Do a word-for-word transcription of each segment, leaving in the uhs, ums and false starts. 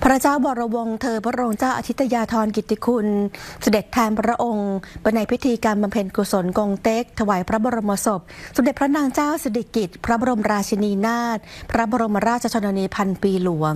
พระเจ้าบรวงศ์เธอพระองค์เจ้าอาทิตยาธรกิตติคุณเสด็จแทนพระองค์ไปในพิธีการบำเพ็ญกุศลกงเต็กถวายพระบรมศพสมเด็จพระนางเจ้าสิริกิติ์พระบรมราชินีนาถพระบรมราชชนนีพันปีหลวง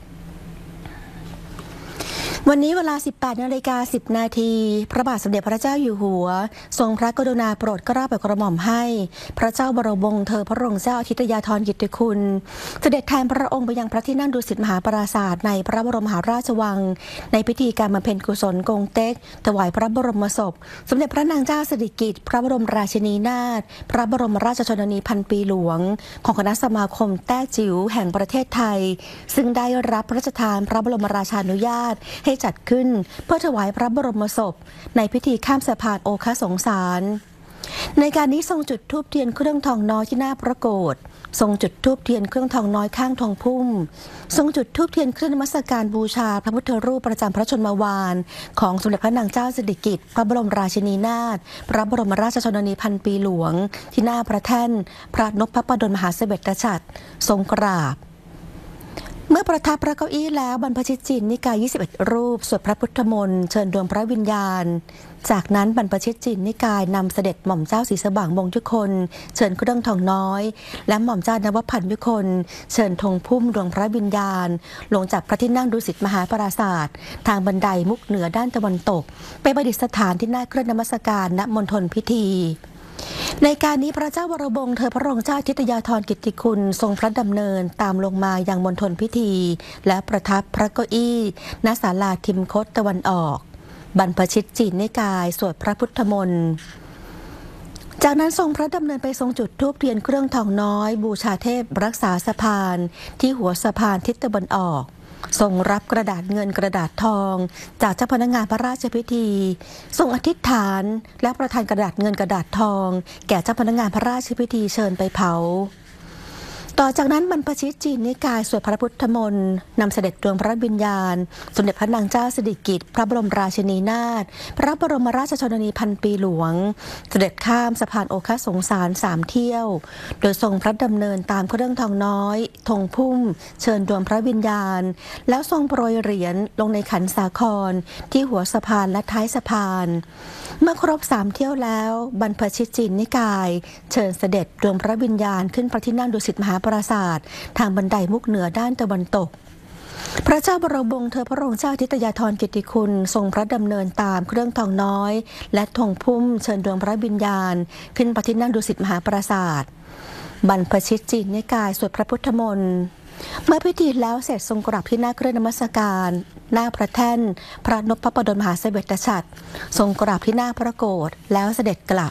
วันนี้เวลา สิบแปดนาฬิกาสิบนาทีพระบาทสมเด็จพระเจ้าอยู่หัวทรงพระกรุณาโปรดเกล้าโปรดกระหม่อมให้พระเจ้าบรมวงศ์เธอพระองค์เจ้าอาทิตยาธรกิตติคุณเสด็จแทนพระองค์ไปยังพระที่นั่งดุสิตมหาปราสาทในพระบรมมหาราชวังในพิธีการบำเพ็ญกุศลกงเต็กถวายพระบรมศพสมเด็จพระนางเจ้าสิริกิติ์พระบรมราชินีนาถพระบรมราชชนนีพันปีหลวงของคณะสมาคมแต้จิ๋วแห่งประเทศไทยซึ่งได้รับพระราชทานพระบรมราชานุญาตให้จัดขึ้นเพื่อถวายพระบรมศพในพิธีข้ามสะพานโอคสงสารในการนี้ทรงจุดธูปเทียนเครื่องทองน้อยที่หน้าพระโกฐทรงจุดธูปเทียนเครื่องทองน้อยข้างทองพุ่มทรงจุดธูปเทียนเครื่องนมัสการบูชาพระพุทธรูปประจำพระชนมวาลของสมเด็จพระนางเจ้าสิริกิติ์พระบรมราชินีนาถพระบรมราชชนนีพันปีหลวงที่หน้าพระแท่นพระนพพระดลมหาเสด็จฉัตรทรงกราบเมื่อประทับพระเก้าอี้แล้วบรรพชิตจีนนิกายยี่สิบเอ็ดรูปสวดพระพุทธมนต์เชิญดวงพระวิญญาณจากนั้นบรรพชิตจีนนิกายนำเสด็จหม่อมเจ้าศรีสว่างมงคลเชิญเครื่องทองน้อยและหม่อมเจ้านวพันธ์ยุคลเชิญธงพุ่มดวงพระวิญญาณลงจากพระที่นั่งดุสิตมหาปราสาททางบันไดมุกเหนือด้านตะวันตกไปประดิษฐานที่หน้าเครื่องนมัสการณมณฑลพิธีในการนี้พระเจ้าวรวงศ์เธอพระองค์เจ้าอาทิตยาธรกิตติคุณทรงพระดำเนินตามลงมายังมณฑลพิธีและประทับพระเก้าอี้ณศาลาทิมคตตะวันออกบรรพชิตจีนนิกายสวดพระพุทธมนต์จากนั้นทรงพระดำเนินไปทรงจุดธูปเทียนเครื่องทองน้อยบูชาเทพรักษาสะพานที่หัวสะพานทิศตะวันออกทรงรับกระดาษเงินกระดาษทองจากเจ้าพนักงานพระราชพิธีทรงอธิษฐานและประทานกระดาษเงินกระดาษทองแก่เจ้าพนักงานพระราชพิธีเชิญไปเผาต่อจากนั้นบรรพชิตจีนนิกายสวดพระพุทธมนต์นำเสด็จดวงพระวิญญาณสมเด็จพระนางเจ้าสิริกิติ์พระบรมราชินีนาถพระบรมราชชนนีพันปีหลวงเสด็จข้ามสะพานโอคสงสารสามเที่ยวโดยทรงพระดำเนินตามเครื่องทองน้อยธงพุ่มเชิญดวงพระวิญญาณแล้วทรงโปรยเหรียญลงในขันสาครที่หัวสะพานและท้ายสะพานเมื่อครบสามเที่ยวแล้วบรรพชิตจีนนิกายเชิญเสด็จดวงพระวิญญาณขึ้นพระที่นั่งดุสิตมหาปราสาททางบันไดมุกเหนือด้านตะวันตกพระเจ้าบรมวงศ์เธอพระองค์เจ้าอาทิตยาธรกิตติคุณทรงพระดำเนินตามเครื่องทองน้อยและธงพุ่มเชิญดวงพระวิญญาณขึ้นพระที่นั่งดุสิตมหาปราสาทบรรพชิตจีนนิกายสวดพระพุทธมนต์เมื่อพิธีแล้วเสร็จทรงกราบที่หน้าเครื่องนมัสการหน้าพระแท่นพระนพพระดลมหาเสด็จฉัตรทรงกราบที่หน้าพระโกฐแล้วเสด็จกลับ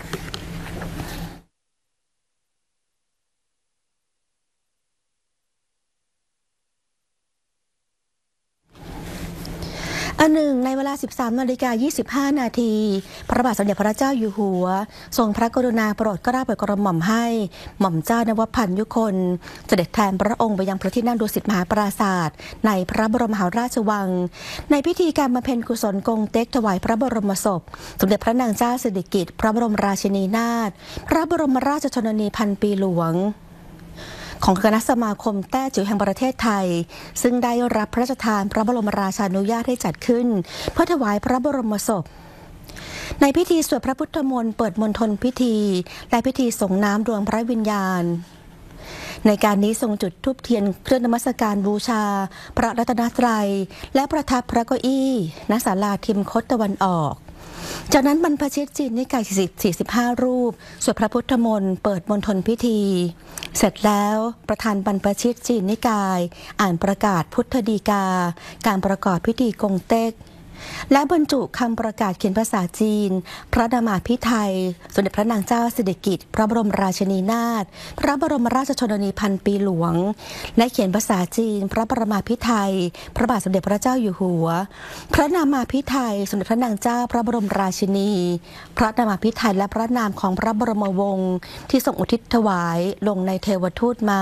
อันหนึ่งในเวลา สิบสามนาฬิกายี่สิบห้านาทีพระบาทสมเด็จพระเจ้าอยู่หัวทรงพระกรุณาโปรดเกล้าโปรดกระหม่อมให้หม่อมเจ้านวพันธ์ยุคลเสด็จแทนพระองค์ไปยังพระที่นั่งดุสิตมหาปราสาทในพระบรมมหาราชวังในพิธีการบำเพ็ญกุศลกงเต็กถวายพระบรมศพสมเด็จพระนางเจ้าสิริกิติ์พระบรมราชินีนาถพระบรมราชชนนีพันปีหลวงของคณะสมาคมแต้จิ๋วแห่งประเทศไทยซึ่งได้รับพระราชทานพระบรมราชานุญาตให้จัดขึ้นเพื่อถวายพระบรมศพในพิธีสวดพระพุทธมนต์เปิดมณฑลพิธีและพิธีส่งน้ำดวงพระวิญญาณในการนี้ทรงจุดธูปเทียนเครื่องนมัสการบูชาพระรัตนตรัยและประทับพระเก้าอี้ณศาลาทิมคตตะวันออกจากนั้นบรรพชิตจีนนิกายสี่สิบห้ารูปสวดพระพุทธมนต์เปิดมณฑลพิธีเสร็จแล้วประธานบรรพชิตจีนนิกายอ่านประกาศพุทธฎีกาการประกอบพิธีกงเต็กและบรรจุคำประกาศเขียนภาษาจีนพระนามาภิไธยสมเด็จพระนางเจ้าสิริกิติ์พระบรมราชินีนาถพระบรมราชชนนีพันปีหลวงและเขียนภาษาจีนพระประมาภิไธยพระบาทสมเด็จพระเจ้าอยู่หัวพระนามาภิไธยสมเด็จพระนางเจ้าพระบรมราชินีพระนามาภิไธยและพระนามของพระบรมวงศ์ที่ทรงอุทิศถวายลงในเทวทูตม้า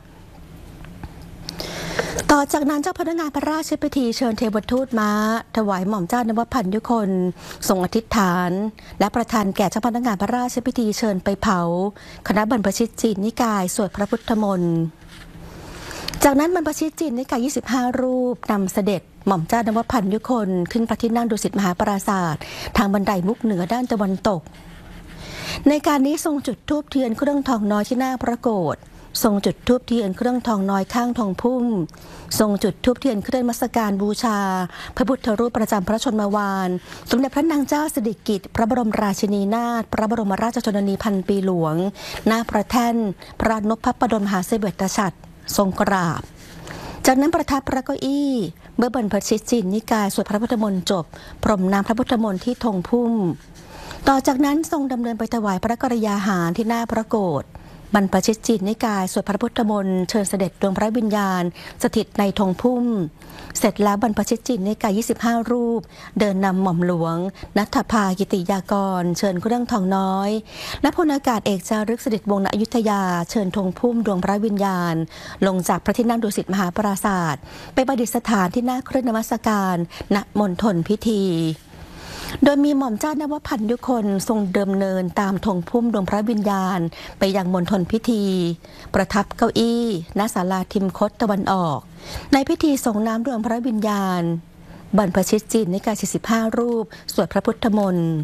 ต่อจากนั้นเจ้าพนักงานพระราชพิธีเชิญเทวทูตม้าถวายหม่อมเจ้านวพันธ์ยุคลทรงอธิษฐานและประทานแก่เจ้าพนักงานพระราชพิธีเชิญไปเผาคณะบรรพชิตจีนนิกายสวดพระพุทธมนต์จากนั้นบรรพชิตจีนนิกายยี่สิบห้ารูปนำเสด็จหม่อมเจ้านวพันธ์ยุคนขึ้นพระที่นั่งดุสิตมหาปราสาททางบันไดมุกเหนือด้านตะวันตกในการนี้ทรงจุดธูปเทียนเครื่องทองน้อยที่หน้าพระโกฐทรงจุดธูปเทียนเครื่องทองน้อยข้างทองพุ่มทรงจุดธูปเทียนเครื่องนมัสการบูชาพระพุทธรูปประจำพระชนมวานสมเด็จพระนางเจ้าสิริกิติ์พระบรมราชินีนาถพระบรมราชชนนีพันปีหลวงหน้าพระแท่นพระนพพระดลมหาเสวตฉัตรทรงกราบจากนั้นประทับพระเก้าอี้เมื่อบรรพชิตจีนนิกายสวดพระพุทธมนต์จบพรมน้ำพระพุทธมนต์ที่ธงพุ่มต่อจากนั้นทรงดำเนินไปถวายพระกรยาหารที่หน้าพระโกฐบรรพชิตจีนนิกายสวดพระพุทธมนต์เชิญเสด็จดวงพระวิญญาณสถิตในธงพุ่มเสร็จแล้วบรรพชิตจีนนิกายยี่สิบห้ารูปเดินนำหม่อมหลวงณัฐภากิติยากรเชิญเครื่องทองน้อยและพลอากาศเอกจารึกเสด็จวงศ์ณอยุธยาเชิญธงพุ่มดวงพระวิญญาณลงจากพระที่นั่งดุสิตมหาปราสาทไปประดิษฐานที่หน้าเครื่องนมัสการณมณฑลพิธีโดยมีหม่อมเจ้านวพันธ์ยุคนทรงดำเนินตามธงพุ่มดวงพระวิญญาณไปยังมณฑลพิธีประทับเก้าอี้ณศาลาทิมคตตะวันออกในพิธีส่งน้ำดวงพระวิญญาณบรรพชิตจีนนิกายสี่สิบห้ารูปสวดพระพุทธมนต์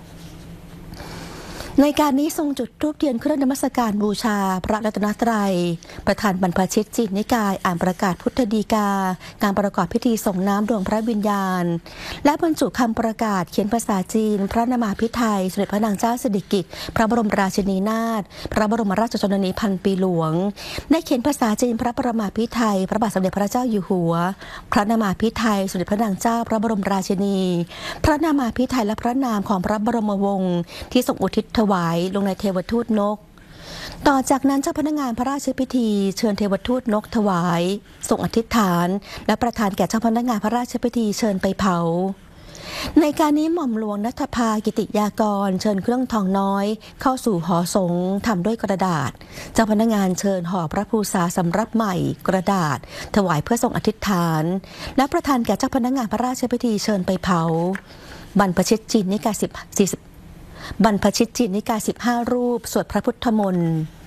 ในการนี้ทรงจุดธูปเทียนเครื่องนมัสการบูชาพระรัตนตรัยประธานบรรพชิตจีนนิกายอ่านประกาศพุทธดีกาการประกอบพิธีส่งน้ำดวงพระวิญญาณและบรรจุคำประกาศเขียนภาษาจีนพระนามาภิไธยสมเด็จพระนางเจ้าสิริกิติ์พระบรมราชินีนาถพระบรมราชชนนีพันปีหลวงได้เขียนภาษาจีนพระประมาภิไธยพระบาทสมเด็จพระเจ้าอยู่หัวพระนามาภิไธยสมเด็จพระนางเจ้าพระบรมราชินีพระนามาภิไธยและพระนามของพระบรมวงศ์ที่ทรงอุทิศถวายลงในเทวทูตนกต่อจากนั้นเจ้าพนักงานพระราชพิธีเชิญเทวทูตนกถวายส่งอธิษฐานและประทานแก่เจ้าพนักงานพระราชพิธีเชิญไปเผาในการนี้หม่อมหลวงณัฐภากิติยากรเชิญเครื่องทองน้อยเข้าสู่หอสงฆ์ทำด้วยกระดาษเจ้าพนักงานเชิญห่อพระภูษาสำรับใหม่กระดาษถวายเพื่อส่งอธิษฐานและประทานแก่เจ้าพนักงานพระราชพิธีเชิญไปเผาบรรพชิตจีนนิกายสิบ สี่สิบบรรพชิตจีนนิกายสิบห้ารูปสวดพระพุทธมนต์